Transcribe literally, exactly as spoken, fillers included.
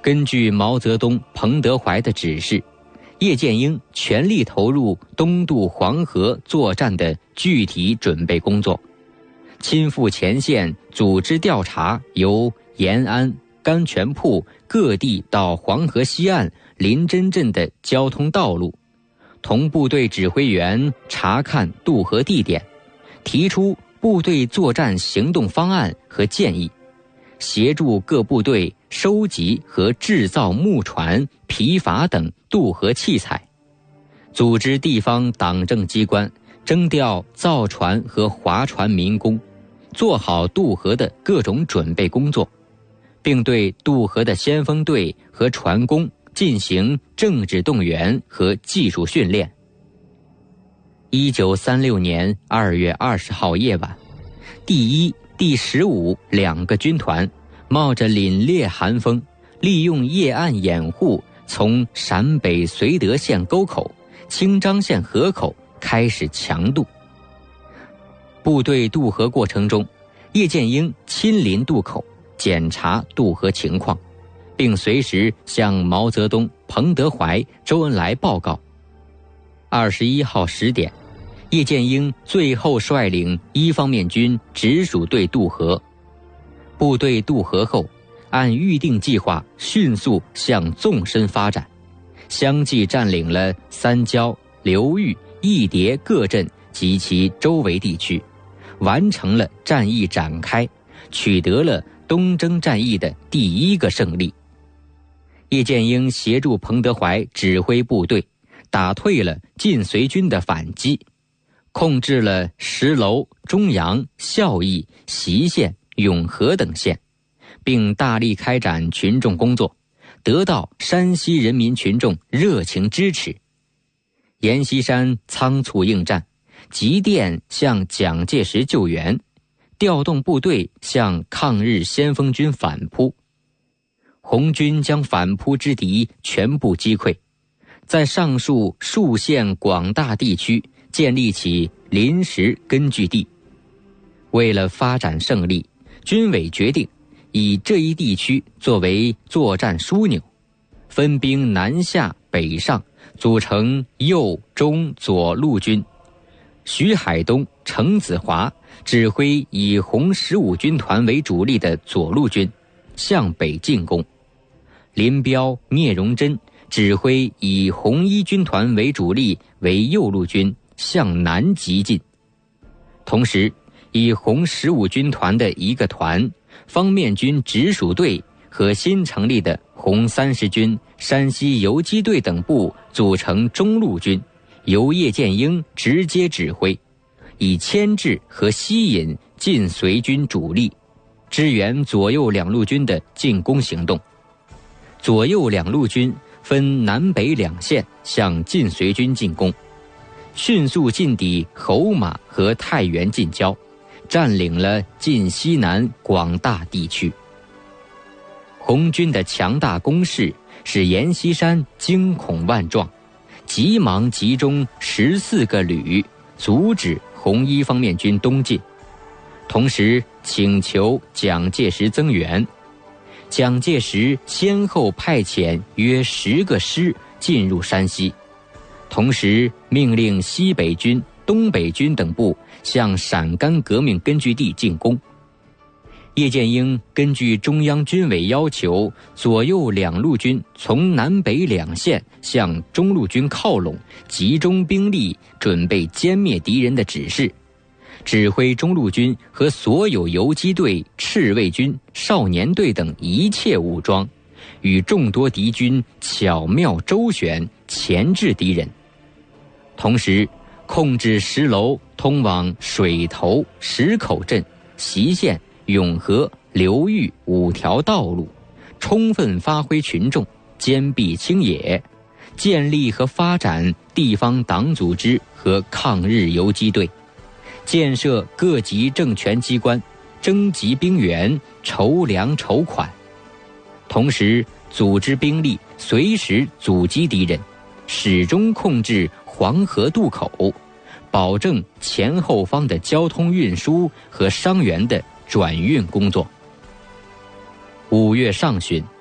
根据毛泽东、彭德怀的指示，叶剑英全力投入东渡黄河作战的具体准备工作，亲赴前线组织调查由延安、甘泉铺各地到黄河西岸临真镇的交通道路，同部队指挥员查看渡河地点，提出部队作战行动方案和建议，协助各部队收集和制造木船、皮筏等渡河器材，组织地方党政机关征调造船和划船民工，做好渡河的各种准备工作，并对渡河的先锋队和船工进行政治动员和技术训练。一九三六年二月二十号夜晚，第一、第十五两个军团冒着凛冽寒风，利用夜暗掩护，从陕北绥德县沟口、清漳县河口开始强渡。部队渡河过程中，叶剑英亲临渡口检查渡河情况，并随时向毛泽东、彭德怀、周恩来报告。二十一号十点，叶剑英最后率领一方面军直属队渡河。部队渡河后，按预定计划迅速向纵深发展，相继占领了三郊、刘峪、义叠各镇及其周围地区，完成了战役展开，取得了东征战役的第一个胜利。叶剑英协助彭德怀指挥部队，打退了晋绥军的反击，控制了石楼、中阳、孝义、隰县、永和等县，并大力开展群众工作，得到山西人民群众热情支持。阎锡山仓促应战，急电向蒋介石救援，调动部队向抗日先锋军反扑。红军将反扑之敌全部击溃，在上述数县广大地区建立起临时根据地。为了发展胜利，军委决定以这一地区作为作战枢纽，分兵南下北上，组成右、中、左路军。徐海东、程子华指挥以红十五军团为主力的左路军向北进攻，林彪、聂荣臻指挥以红一军团为主力为右路军向南急进。同时，以红十五军团的一个团、方面军直属队和新成立的红三十军、山西游击队等部组成中路军，由叶剑英直接指挥，以牵制和吸引晋绥军主力，支援左右两路军的进攻行动。左右两路军分南北两线向晋绥军进攻，迅速进抵侯马和太原近郊，占领了晋西南广大地区。红军的强大攻势使阎锡山惊恐万状，急忙集中十四个旅阻止红一方面军东进，同时请求蒋介石增援。蒋介石先后派遣约十个师进入山西，同时命令西北军、东北军等部向陕甘革命根据地进攻。叶剑英根据中央军委要求，左右两路军从南北两线向中路军靠拢，集中兵力准备歼灭敌人的指示，指挥中路军和所有游击队、赤卫军、少年队等一切武装，与众多敌军巧妙周旋，钳制敌人。同时控制石楼通往水头、石口镇、隰县、永和、刘峪五条道路，充分发挥群众，坚壁清野，建立和发展地方党组织和抗日游击队，建设各级政权机关，征集兵员，筹粮筹款，同时组织兵力随时阻击敌人，始终控制黄河渡口，保证前后方的交通运输和伤员的转运工作。五月上旬，